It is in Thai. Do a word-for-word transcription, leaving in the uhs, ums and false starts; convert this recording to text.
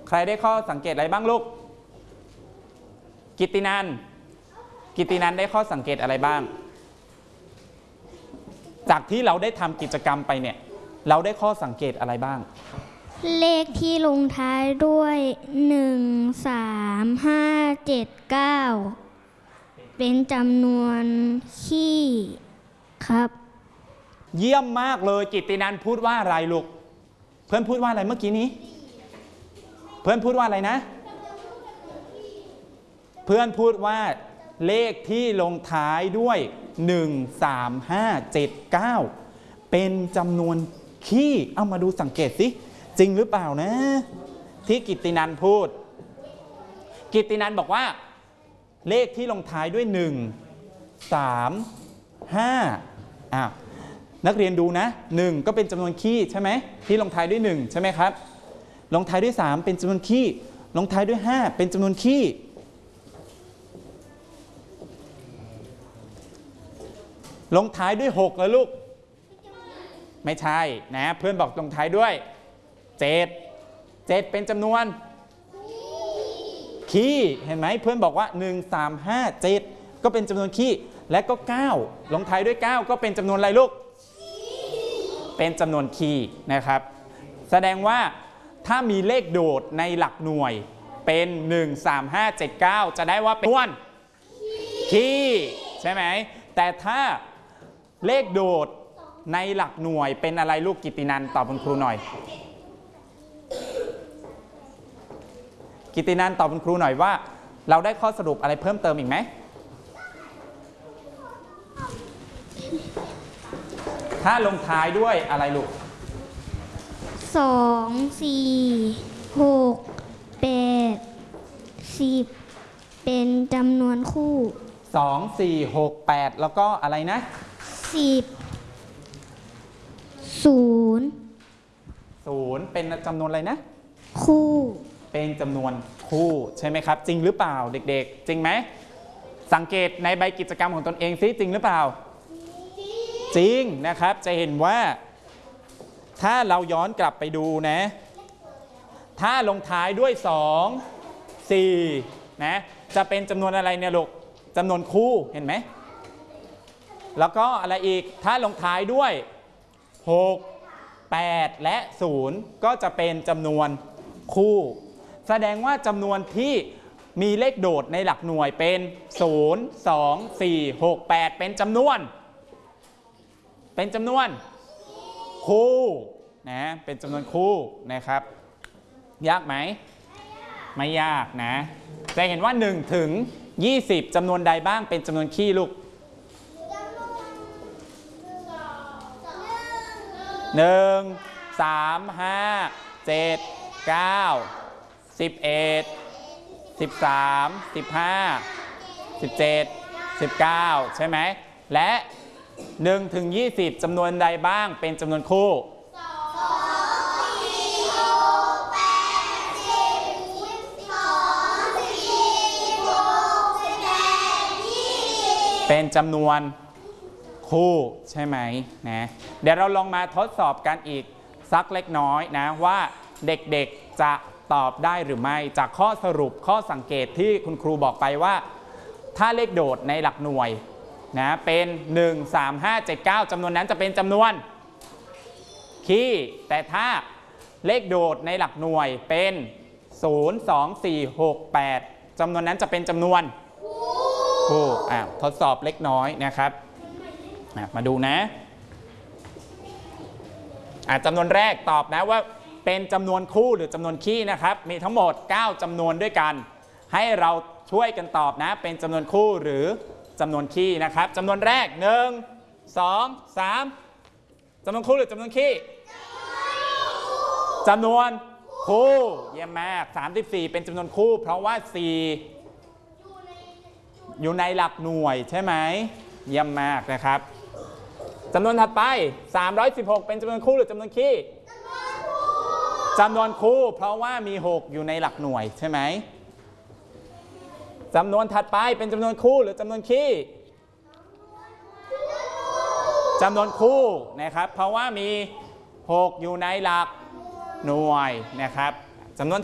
ใครได้ข้อสังเกตอะไรบ้างลูกกิตตินันกิตตินันได้ข้อสังเกตอะไรบ้างจากที่เราได้ทำกิจกรรมไปเนี่ยเราได้ข้อสังเกตอะไรบ้างเลขที่ลงท้ายด้วยหนึ่งสามห้าเจ็ดเก้าเป็นจำนวนคี่ครับเยี่ยมมากเลยกิตตินันพูดว่าอะไรลูกเพื่อนพูดว่าอะไรเมื่อกี้นี้เพื่อนพูดว่าอะไรนะเพื่อนพูดว่าเลขที่ลงท้ายด้วยหนึ่ง สาม ห้า เจ็ด เก้าเป็นจำนวนคี่เอามาดูสังเกตสิจริงหรือเปล่านะที่กิตตินันพูดกิตตินันบอกว่าเลขที่ลงท้ายด้วยหนึ่ง สาม ห้าอ่ะนักเรียนดูนะหนึ่งก็เป็นจำนวนคี่ใช่ไหมที่ลงท้ายด้วยหนึ่งใช่ไหมครับลงท้ายด้วยสามเป็นจำนวนคี่ลงท้ายด้วยห้าเป็นจำนวนคี่ลงท้ายด้วยหกแล้วลูกไม่ใช่นะเพื่อนบอกลงท้ายด้วยเจ็ด เจ็ดเป็นจำนวนคี่เห็นไหมเพื่อนบอกว่าหนึ่ง สาม ห้า เจ็ดก็เป็นจำนวนคี่และก็เก้าลงท้ายด้วยเก้าก็เป็นจำนวนอะไรลูกเป็นจำนวนคี่นะครับแสดงว่าถ้ามีเลขโดดในหลักหน่วยเป็นหนึ่ง สาม ห้า เจ็ด เก้าจะได้ว่าเป็นจำนวนคี่ใช่ไหมแต่ถ้าเลขโดดในหลักหน่วยเป็นอะไรลูกกิตตินันตอบคุณครูหน่อยกิตตินันตอบคุณครูหน่อยว่าเราได้ข้อสรุปอะไรเพิ่มเติมอีกไหมถ้าลงท้ายด้วยอะไรลูกสอง สี่ หก แปด สิบเป็นจำนวนคู่สอง สี่ หก แปดแล้วก็อะไรนะสิบ ศูนย์ศูนย์เป็นจำนวนอะไรนะคู่เป็นจำนวนคู่ใช่ไหมครับจริงหรือเปล่าเด็กๆจริงไหมสังเกตในใบกิจกรรมของตนเองซิจริงหรือเปล่าจริงนะครับจะเห็นว่าถ้าเราย้อนกลับไปดูนะถ้าลงท้ายด้วยสอง สี่นะจะเป็นจำนวนอะไรเนี่ยลูกจำนวนคู่เห็นไหมแล้วก็อะไรอีกถ้าลงท้ายด้วยหก แปดและศูนย์ก็จะเป็นจำนวนคู่แสดงว่าจำนวนที่มีเลขโดดในหลักหน่วยเป็นศูนย์ สอง สี่ หก แปดเป็นจำนวนเป็นจำนวนคู่นะเป็นจำนวนคู่นะครับยากไหมไม่ยากนะจะเห็นว่าหนึ่งถึงยี่สิบจำนวนใดบ้างเป็นจำนวนคี่ลูกหนึ่ง สาม ห้า เจ็ด เก้า สิบเอ็ด สิบสาม สิบห้า สิบเจ็ด สิบเก้าใช่ไหมและหนึ่งถึงยี่สิบจำนวนใดบ้างเป็นจำนวนคู่เป็นจำนวนคู่ใช่ไหมนะเดี๋ยวเราลองมาทดสอบกันอีกสักเล็กน้อยนะว่าเด็กๆจะตอบได้หรือไม่จากข้อสรุปข้อสังเกตที่คุณครูบอกไปว่าถ้าเลขโดดในหลักหน่วยนะเป็นหนึ่ง สาม ห้า เจ็ด เก้าจำนวนนั้นจะเป็นจำนวนคี่แต่ถ้าเลขโดดในหลักหน่วยเป็นศูนย์ สอง สี่ หก แปดจำนวนนั้นจะเป็นจำนวนคู่อ่ะทดสอบเล็กน้อยนะครับมาดูนะอ่ะจำนวนแรกตอบนะว่าเป็นจำนวนคู่หรือจำนวนคี่นะครับมีทั้งหมดเก้าจำนวนด้วยกันให้เราช่วยกันตอบนะเป็นจำนวนคู่หรือจำนวนคี่นะครับจำนวนแรกหนึ่ง สอง สามจำนวนคู่หรือจำนวนคี่จำนวนคู่เยี่ยมมากสามสิบสี่เป็นจำนวนคู่เพราะว่าสี่อยู่ในหลักหน่วยใช่ไหมเยี่ยมมากนะครับจำนวนถัดไปสามร้อยสิบหกเป็นจำนวนคู่หรือจำนวนคี่จำนวนคู่เพราะว่ามีหกอยู่ในหลักหน่วยใช่ไหมจำนวนถัดไปเป็นจำนวนคู่หรือจำนวนคี่จำนวนคู่นะครับเพราะว่ามีหกอยู่ในหลักหน่วยนะครับจำนวน